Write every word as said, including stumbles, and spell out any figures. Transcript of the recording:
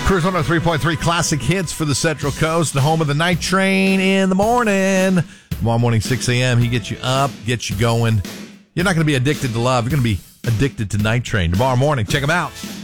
Cruise one oh three point three Classic Hits for the Central Coast, the home of the Night Train in the morning. Tomorrow morning, six a.m., he gets you up, gets you going. You're not going to be addicted to love. You're going to be addicted to Night Train. Tomorrow morning, check him out.